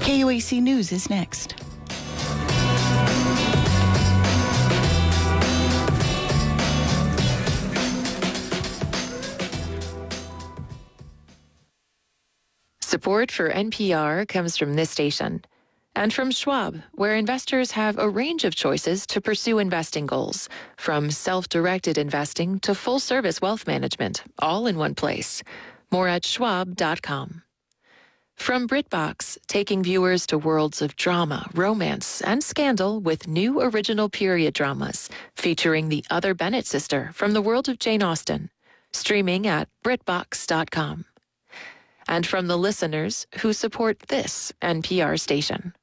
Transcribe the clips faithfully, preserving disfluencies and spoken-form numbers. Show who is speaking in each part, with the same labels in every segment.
Speaker 1: K U A C News is next.
Speaker 2: Support for N P R comes from this station and from Schwab, where investors have a range of choices to pursue investing goals, from self-directed investing to full-service wealth management, all in one place. More at schwab dot com. From BritBox, taking viewers to worlds of drama, romance, and scandal with new original period dramas featuring the other Bennett sister from the world of Jane Austen. Streaming at brit box dot com. And from the listeners who support this N P R station.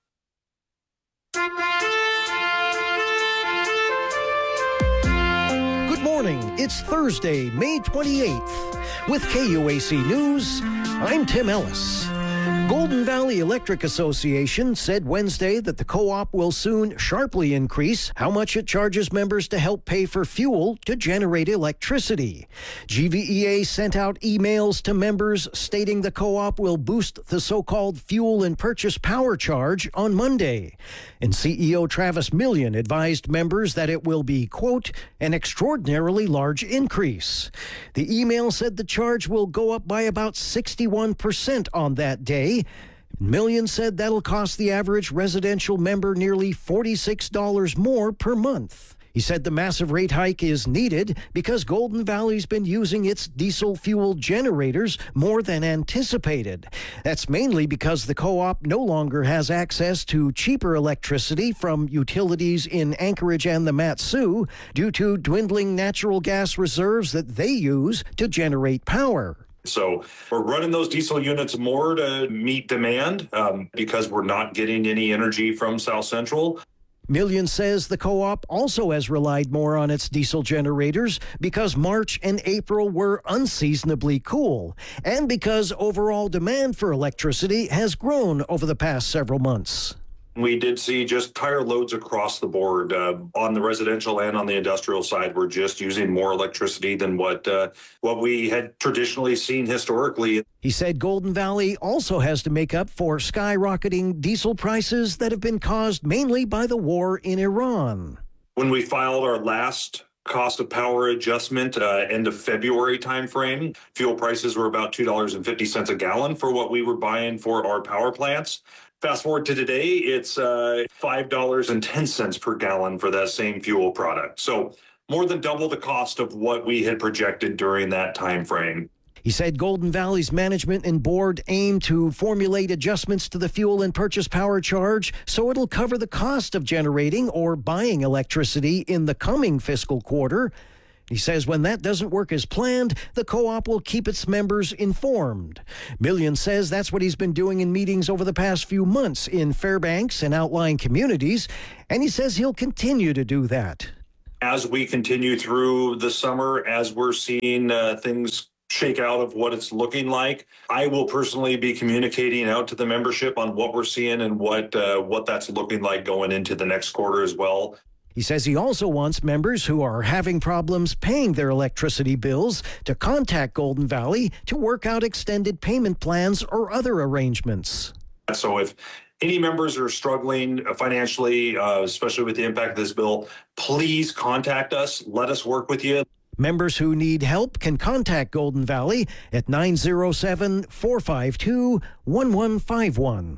Speaker 3: Good morning. It's Thursday, May twenty-eighth. With K U A C News, I'm Tim Ellis. Golden Valley Electric Association said Wednesday that the co-op will soon sharply increase how much it charges members to help pay for fuel to generate electricity. G V E A sent out emails to members stating the co-op will boost the so-called fuel and purchase power charge on Monday. And C E O Travis Million advised members that it will be, quote, an extraordinarily large increase. The email said the charge will go up by about sixty-one percent on that day. Million said that'll cost the average residential member nearly forty-six dollars more per month. He said the massive rate hike is needed because Golden Valley's been using its diesel fuel generators more than anticipated. That's mainly because the co-op no longer has access to cheaper electricity from utilities in Anchorage and the Mat-Su due to dwindling natural gas reserves that they use to generate power.
Speaker 4: So we're running those diesel units more to meet demand um, because we're not getting any energy from South Central.
Speaker 3: Million says the co-op also has relied more on its diesel generators because March and April were unseasonably cool and because overall demand for electricity has grown over the past several months.
Speaker 4: We did see just higher loads across the board uh, on the residential and on the industrial side. We're just using more electricity than what uh, what we had traditionally seen historically.
Speaker 3: He said Golden Valley also has to make up for skyrocketing diesel prices that have been caused mainly by the war in Iran.
Speaker 4: When we filed our last cost of power adjustment uh, end of February timeframe, fuel prices were about two dollars and fifty cents a gallon for what we were buying for our power plants. Fast forward to today, it's uh, five dollars and ten cents per gallon for that same fuel product. So more than double the cost of what we had projected during that time frame.
Speaker 3: He said Golden Valley's management and board aim to formulate adjustments to the fuel and purchase power charge so it'll cover the cost of generating or buying electricity in the coming fiscal quarter. He says when that doesn't work as planned, the co-op will keep its members informed. Million says that's what he's been doing in meetings over the past few months in Fairbanks and outlying communities, and he says he'll continue to do that.
Speaker 4: As we continue through the summer, as we're seeing uh, things shake out of what it's looking like, I will personally be communicating out to the membership on what we're seeing and what uh, what that's looking like going into the next quarter as well.
Speaker 3: He says he also wants members who are having problems paying their electricity bills to contact Golden Valley to work out extended payment plans or other arrangements.
Speaker 4: So if any members are struggling financially, uh, especially with the impact of this bill, please contact us. Let us work with you.
Speaker 3: Members who need help can contact Golden Valley at nine oh seven, four five two, one one five one.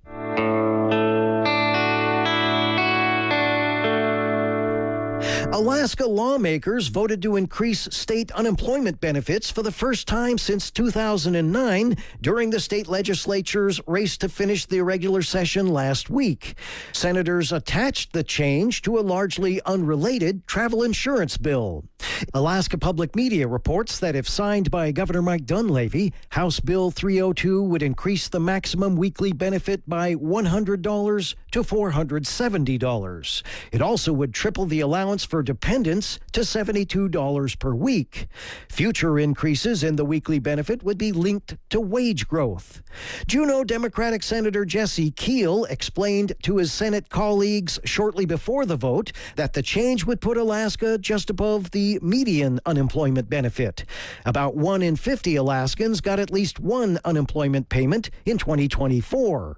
Speaker 3: Alaska lawmakers voted to increase state unemployment benefits for the first time since two thousand nine during the state legislature's race to finish the regular session last week. Senators attached the change to a largely unrelated travel insurance bill. Alaska Public Media reports that if signed by Governor Mike Dunleavy, House Bill three oh two would increase the maximum weekly benefit by one hundred dollars to four hundred seventy dollars. It also would triple the allowance for dependents to seventy-two dollars per week. Future increases in the weekly benefit would be linked to wage growth. Juneau Democratic Senator Jesse Keel explained to his Senate colleagues shortly before the vote that the change would put Alaska just above the median unemployment benefit. About one in fifty Alaskans got at least one unemployment payment in twenty twenty-four.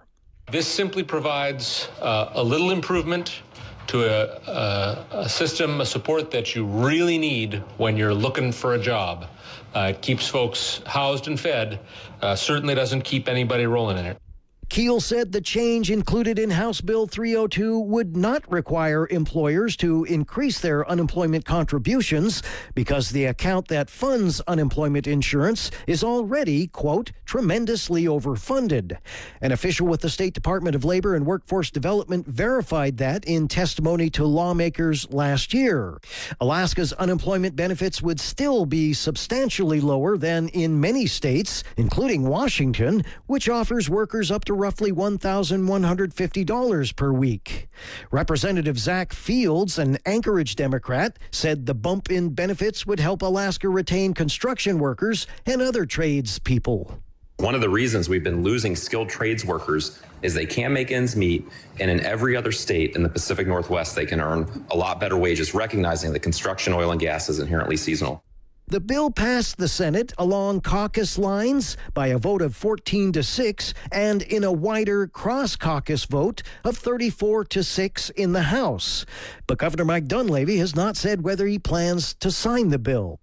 Speaker 5: This simply provides uh, a little improvement to a, a, a system, a support that you really need when you're looking for a job. Uh, it keeps folks housed and fed, uh, certainly doesn't keep anybody rolling in it.
Speaker 3: Keel said the change included in House Bill three oh two would not require employers to increase their unemployment contributions because the account that funds unemployment insurance is already, quote, tremendously overfunded. An official with the State Department of Labor and Workforce Development verified that in testimony to lawmakers last year. Alaska's unemployment benefits would still be substantially lower than in many states, including Washington, which offers workers up to roughly one thousand one hundred fifty dollars per week. Representative Zach Fields, an Anchorage Democrat, said the bump in benefits would help Alaska retain construction workers and other tradespeople.
Speaker 6: One of the reasons we've been losing skilled trades workers is they can't make ends meet, and in every other state in the Pacific Northwest, they can earn a lot better wages, recognizing that construction, oil, and gas is inherently seasonal.
Speaker 3: The bill passed the Senate along caucus lines by a vote of fourteen to six and in a wider cross-caucus vote of thirty-four to six in the House. But Governor Mike Dunleavy has not said whether he plans to sign the bill.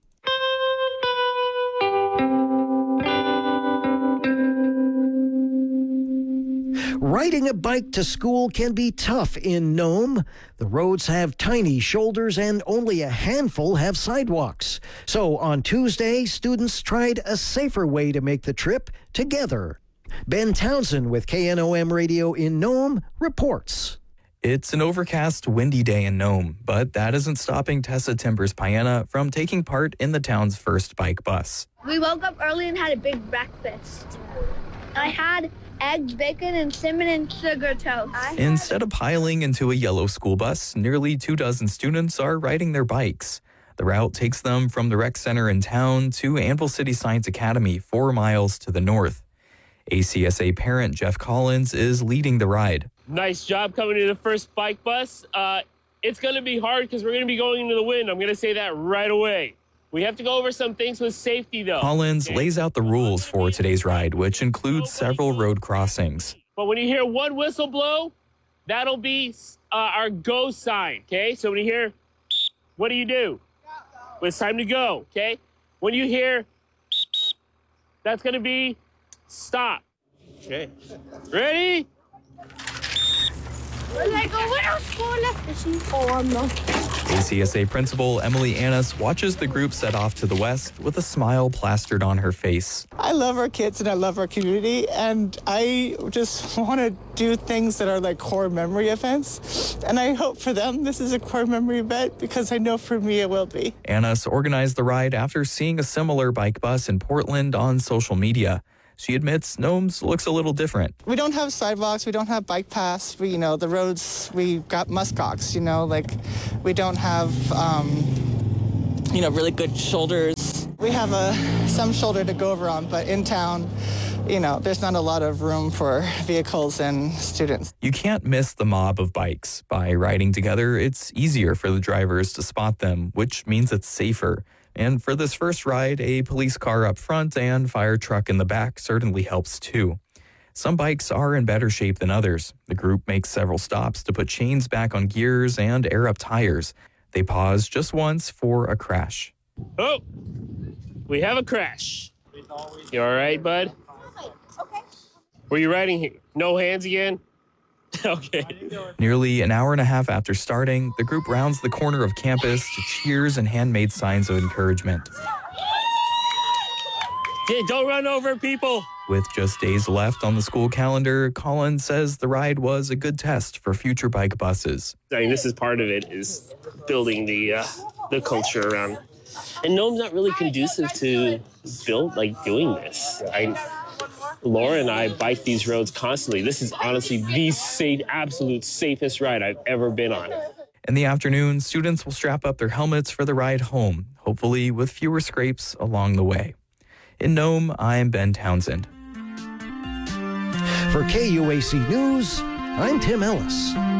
Speaker 3: Riding a bike to school can be tough in Nome. The roads have tiny shoulders and only a handful have sidewalks. So on Tuesday, students tried a safer way to make the trip together. Ben Townsend with K N O M Radio in Nome reports.
Speaker 7: It's an overcast, windy day in Nome, but that isn't stopping Tessa Timbers-Payena from taking part in the town's first bike bus.
Speaker 8: We woke up early and had a big breakfast. I had eggs, bacon, and cinnamon sugar toast.
Speaker 7: Instead of piling into a yellow school bus, nearly two dozen students are riding their bikes. The route takes them from the rec center in town to Anvil City Science Academy, four miles to the north. A C S A parent Jeff Collins is leading the ride.
Speaker 9: Nice job coming to the first bike bus. Uh, it's going to be hard because we're going to be going into the wind. I'm going to say that right away. We have to go over some things with safety, though.
Speaker 7: Collins lays out the rules for today's ride, which includes several road crossings.
Speaker 9: But when you hear one whistle blow, that'll be uh, our go sign, okay? So when you hear, what do you do? Well, it's time to go, okay? When you hear, that's going to be stop. Okay. Ready?
Speaker 8: Like a little school left. Oh, no.
Speaker 7: A C S A principal Emily Annis watches the group set off to the west with a smile plastered on her face.
Speaker 10: I love our kids and I love our community, and I just want to do things that are like core memory events. And I hope for them this is a core memory event because I know for me it will be.
Speaker 7: Annis organized the ride after seeing a similar bike bus in Portland on social media. She admits Nome's looks a little different.
Speaker 10: We don't have sidewalks, we don't have bike paths, we, you know, the roads, we got muskox, you know, like we don't have, um, you know, really good shoulders. We have a, some shoulder to go over on, but in town, you know, there's not a lot of room for vehicles and students.
Speaker 7: You can't miss the mob of bikes. By riding together, it's easier for the drivers to spot them, which means it's safer. And for this first ride, a police car up front and fire truck in the back certainly helps too. Some bikes are in better shape than others. The group makes several stops to put chains back on gears and air up tires. They pause just once for a crash.
Speaker 9: Oh, we have a crash. You all right, bud?
Speaker 8: Okay.
Speaker 9: Were you riding here? No hands again? Okay.
Speaker 7: Nearly an hour and a half after starting, the group rounds the corner of campus to cheers and handmade signs of encouragement.
Speaker 9: Hey, don't run over people.
Speaker 7: With just days left on the school calendar, Collins says the ride was a good test for future bike buses.
Speaker 9: I mean, this is part of it, is building the uh, the culture around. And Nome's not really conducive to build like doing this. I. Laura and I bike these roads constantly. This is honestly the safe, absolute safest ride I've ever been on.
Speaker 7: In the afternoon, students will strap up their helmets for the ride home, hopefully with fewer scrapes along the way. In Nome, I'm Ben Townsend.
Speaker 3: For K U A C News, I'm Tim Ellis.